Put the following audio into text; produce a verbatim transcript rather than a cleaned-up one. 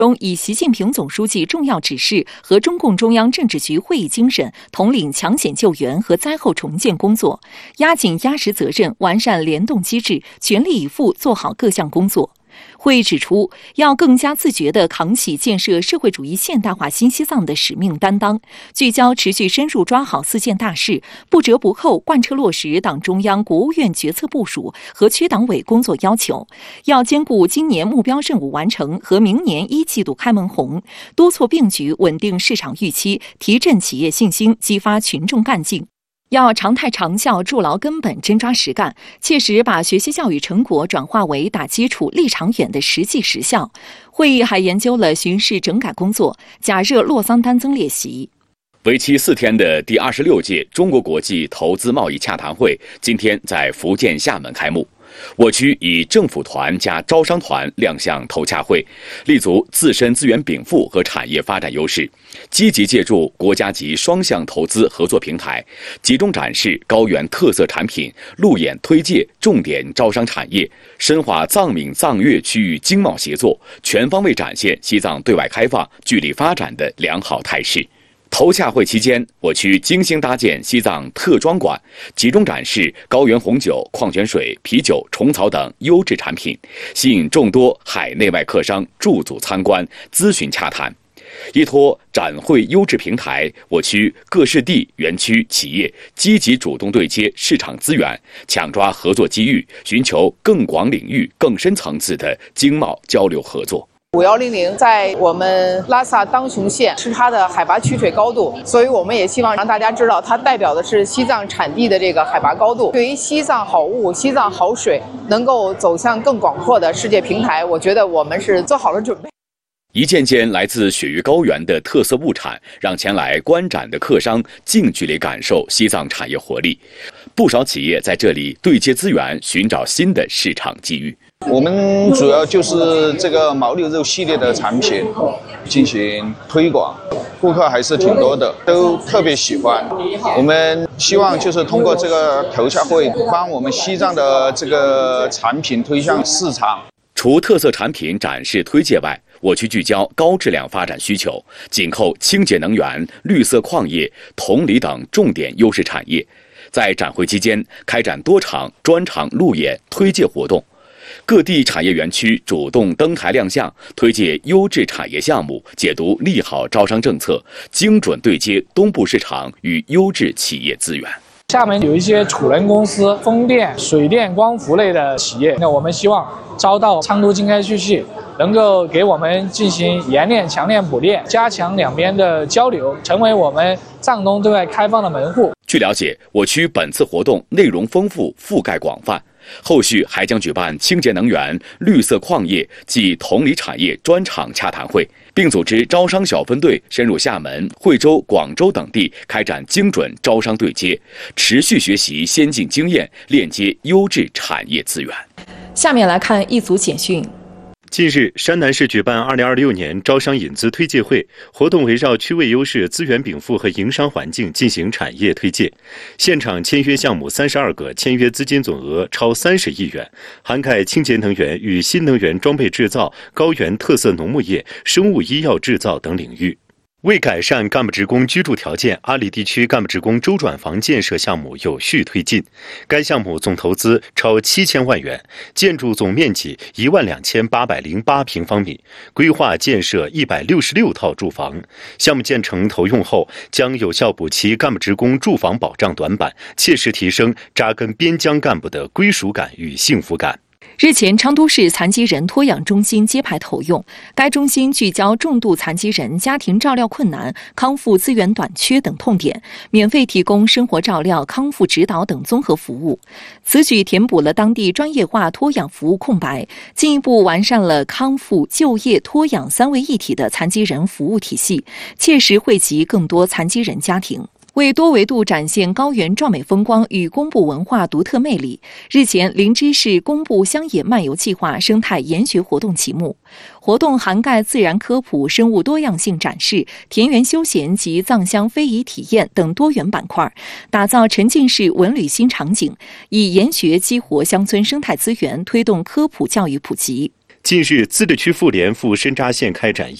中以习近平总书记重要指示和中共中央政治局会议精神，统领抢险救援和灾后重建工作，压紧压实责任，完善联动机制，全力以赴做好各项工作。会议指出，要更加自觉地扛起建设社会主义现代化新西藏的使命担当，聚焦持续深入抓好四件大事，不折不扣贯彻落实党中央、国务院决策部署和区党委工作要求，要兼顾今年目标任务完成和明年一季度开门红，多措并举，稳定市场预期，提振企业信心，激发群众干劲。要常态长效，筑牢根本，真抓实干，切实把学习教育成果转化为打基础、立长远的实际实效。会议还研究了巡视整改工作，假热洛桑丹增列席。 为期四天的第二十六届中国国际投资贸易洽谈会今天在福建厦门开幕。我区以政府团加招商团亮相投洽会，立足自身资源禀赋和产业发展优势，积极借助国家级双向投资合作平台，集中展示高原特色产品，路演推介重点招商产业，深化藏闽藏粤区域经贸协作，全方位展现西藏对外开放、聚力发展的良好态势。投洽会期间，我区精心搭建西藏特装馆，集中展示高原红酒、矿泉水、啤酒、虫草等优质产品，吸引众多海内外客商驻组参观、咨询洽谈。依托展会优质平台，我区各市地、园区、企业积极主动对接市场资源，抢抓合作机遇，寻求更广领域、更深层次的经贸交流合作。 五一零零在我们拉萨当雄县是它的海拔曲水高度，所以我们也希望让大家知道，它代表的是西藏产地的这个海拔高度。对于西藏好物、西藏好水能够走向更广阔的世界平台，我觉得我们是做好了准备。 一件件来自雪域高原的特色物产，让前来观展的客商近距离感受西藏产业活力。不少企业在这里对接资源，寻找新的市场机遇。 我们主要就是这个牦牛肉系列的产品进行推广，顾客还是挺多的，都特别喜欢。我们希望就是通过这个投洽会，帮我们西藏的这个产品推向市场。 除特色产品展示推介外，我区聚焦高质量发展需求，紧扣清洁能源、绿色矿业、铜锂等重点优势产业。在展会期间，开展多场专场路演推介活动。各地产业园区主动登台亮相，推介优质产业项目，解读利好招商政策，精准对接东部市场与优质企业资源。 厦门有一些储能公司、风电、水电、光伏类的企业，那我们希望招到昌都经开区系，能够给我们进行冶炼、强炼、补炼，加强两边的交流，成为我们藏东对外开放的门户。 据了解，我区本次活动内容丰富、覆盖广泛，后续还将举办清洁能源、绿色矿业及铜锂产业专场洽谈会，并组织招商小分队深入厦门、惠州、广州等地开展精准招商对接，持续学习先进经验，链接优质产业资源。 下面来看一组简讯。 近日，山南市举办二零二六年招商引资推介会，活动围绕区位优势、资源禀赋和营商环境进行产业推介。现场签约项目三十二个，签约资金总额超三十亿元，涵盖清洁能源与新能源装备制造、高原特色农牧业、生物医药制造等领域。为改善干部职工居住条件，阿里地区干部职工周转房建设项目有序推进。该项目总投资超七千万元，建筑总面积一万两千八百零八平方米，规划建设一百六十六套住房。项目建成投用后，将有效补齐干部职工住房保障短板，切实提升扎根边疆干部的归属感与幸福感。 日前，昌都市残疾人托养中心揭牌投用。该中心聚焦重度残疾人家庭照料困难、康复资源短缺等痛点，免费提供生活照料、康复指导等综合服务。此举填补了当地专业化托养服务空白，进一步完善了康复、就业、托养三位一体的残疾人服务体系，切实惠及更多残疾人家庭。为多维度展现高原壮美风光与工部文化独特魅力，日前，林芝市工部乡野漫游计划生态研学活动启幕。活动涵盖自然科普、生物多样性展示、田园休闲及藏乡非遗体验等多元板块，打造沉浸式文旅新场景，以研学激活乡村生态资源，推动科普教育普及。 近日，自治区妇联赴深扎县开展